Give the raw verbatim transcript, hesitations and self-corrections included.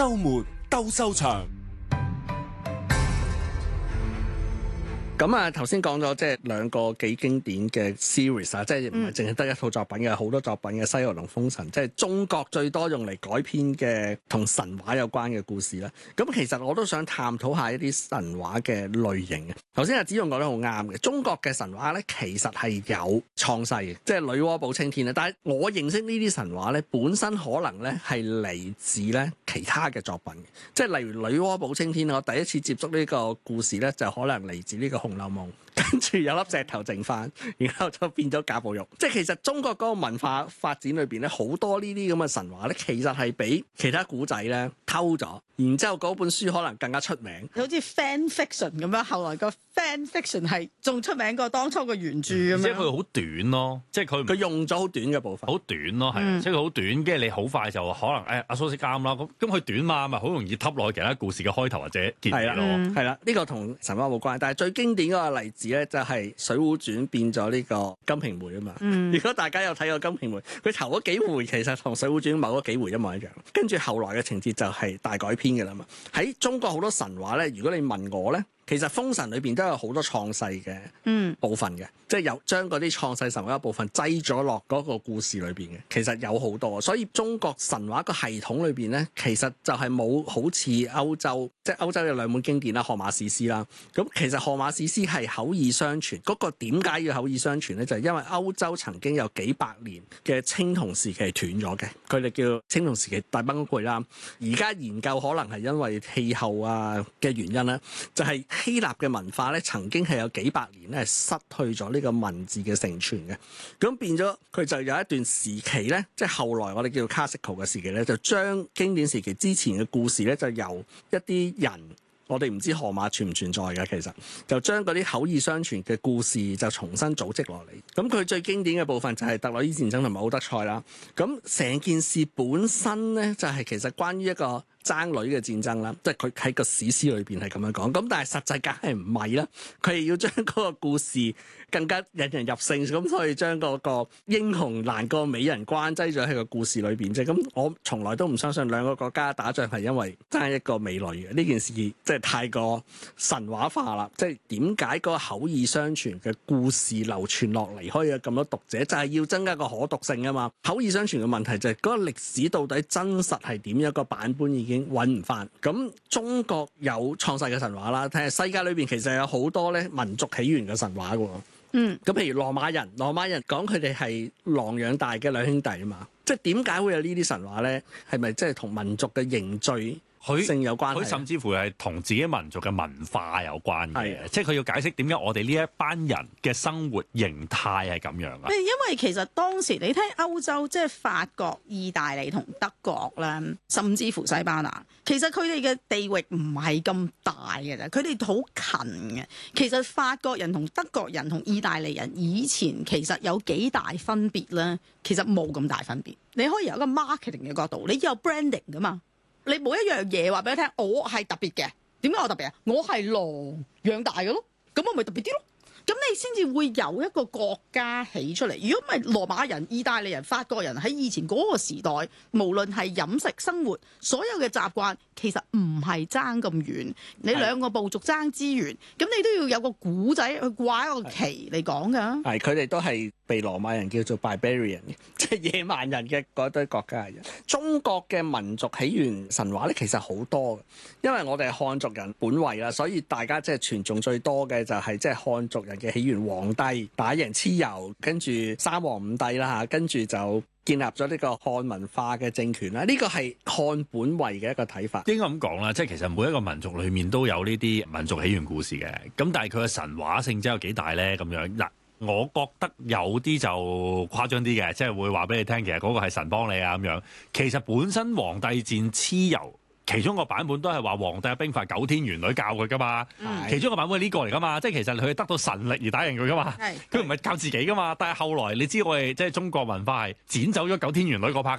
週末鬥獸場。 咁啊，頭先講咗即係兩個幾經典嘅 series 啊，即係唔係淨係得一套作品嘅，好多作品嘅《西遊》同《封神》，即係中國最多用嚟改編嘅同神話有關嘅故事啦。咁其實我都想探討下一啲神話嘅類型嘅。頭先阿子勇講得好啱嘅，中國嘅神話咧其實係有創世嘅，即係女媧補青天啊。但係我認識呢啲神話咧，本身可能咧係嚟自咧其他嘅作品嘅，即係例如女媧補青天，我第一次接觸呢個故事咧，就可能嚟自呢個《紅樓夢》，跟住有粒石頭剩翻，然後就變咗賈寶玉。即係其實中國嗰個文化發展裏邊咧，好多呢啲咁嘅神話咧，其實係俾其他古仔咧偷咗，然之後嗰本書可能更加出名， 好似 fan fiction 咁樣。後來個 fan fiction 係仲出名過當初個原著咁樣。 即係佢好短咯，即係佢佢用咗好短嘅部分， 好短咯，係、嗯，即係佢好短，跟住你好快就可能誒阿、哎、蘇識啱啦。咁咁佢短嘛，咪好容易揼落去其他故事嘅開頭或者結尾咯。 係啦，呢、這個同神話冇關，但係最經典嗰個例子咧，就係、是《水滸傳》變咗呢個金瓶梅啊嘛。嗯、如果大家有睇過金瓶梅，佢頭嗰幾回其實同《水滸傳》某嗰幾回一模一樣，跟住後來嘅情節就係大改編嘅啦嘛。喺中國好多神話咧，如果你問我咧，其實《封神》裏邊都有好多創世嘅部分嘅，嗯、即係有將嗰啲創世神話一部分擠咗落嗰個故事裏邊嘅，其實有好多。所以中國神話個系統裏邊咧，其實就係冇好似歐洲，即係歐洲有兩本經典啦，《荷馬史詩》啦。咁其實《荷馬史詩》係口耳相傳，嗰、嗰個點解要口耳相傳咧？就係、係、因為歐洲曾經有幾百年嘅青銅時期斷咗嘅，佢哋叫青銅時期大崩潰啦。而家研究可能係因為氣候啊嘅原因啦，就係、係。希臘嘅文化咧，曾經係有幾百年咧，係失去咗呢個文字嘅承傳嘅，咁變咗佢就有一段時期咧，即係後來我哋叫做 classical 嘅時期咧，就將經典時期之前嘅故事咧，就由一啲人，我哋唔知荷馬存唔存在嘅，其實就將嗰啲口耳相傳嘅故事就重新組織落嚟。咁佢最經典嘅部分就係特洛伊戰爭同埋奧德賽啦。咁成件事本身咧，就係、是、其實關於一個爭女嘅戰爭啦，即係佢喺個史詩裏邊係咁樣講，咁但係實際梗係唔係啦，佢係要將嗰個故事更加引人入勝，咁所以將嗰個英雄難過美人關擠咗喺個故事裏邊啫。咁我從來都唔相信兩個國家打仗係因為爭一個美女嘅，呢件事即係太過神話化啦。即係點解嗰個口耳相傳嘅故事流傳落嚟可以有咁多讀者，就係、是、要增加個可讀性啊嘛。口耳相傳嘅問題就係、是、嗰個歷史到底真實係點樣，一個版本已經揾唔翻。咁中國有創世嘅神話啦，睇下世界裏邊其實有好多咧民族起源嘅神話嘅。嗯，咁譬如羅馬人，羅馬人講佢哋係狼養大嘅兩兄弟啊嘛，即係點解會有呢啲神話咧？係咪即係同民族嘅凝聚性有關係？ 佢甚至乎係同自己民族嘅文化有關嘅，的即係佢要解釋點解我哋呢一班人嘅生活形態係咁樣啊？ 因為其實當時你睇歐洲，即係法國、意大利同德國啦，甚至乎西班牙，其實佢哋嘅地域唔係咁大嘅啫，佢哋好近嘅。其實法國人同德國人同意大利人以前其實有幾大分別咧？其實冇咁大分別。你可以由一個 marketing 嘅角度，你有 branding 噶嘛？你每一樣嘢話俾佢聽，我係特別嘅。點解我特別啊？我係狼養大嘅咯，咁我咪特別啲咯。咁你先至會有一個國家起出嚟。如果唔係羅馬人、意大利人、法國人喺以前嗰個時代，無論係飲食、生活，所有嘅習慣，其實唔係爭咁遠。你兩個部族爭資源，咁你都要有個古仔去掛一個旗嚟講㗎。 係，佢哋都係被羅馬人叫做 barbarian， 即係野蠻人嘅嗰堆國家嘅人。中國嘅民族起源神話咧，其實好多嘅，因為我哋係漢族人本位啦，所以大家即係傳頌最多嘅就係即係漢族人嘅起源，皇帝打贏蚩尤，跟住三皇五帝啦嚇，跟住就建立咗呢個漢文化嘅政權啦。呢個係漢本位嘅一個睇法。 應該咁講啦，即係其實每一個民族裏面都有呢啲民族起源故事嘅。咁但係佢嘅神話性質有幾大咧？咁樣嗱，我覺得有啲就誇張啲嘅，即係會話俾你聽，其實嗰個係神幫你啊咁樣。其實本身皇帝戰蚩尤，其中個版本都係話皇帝嘅兵法九天玄女教佢噶嘛，是其中個版本係呢個嚟噶嘛，即係其實佢得到神力而打贏佢噶嘛，佢唔係靠自己噶嘛。但係後來你知我哋即係中國文化係剪走咗九天玄女嗰 part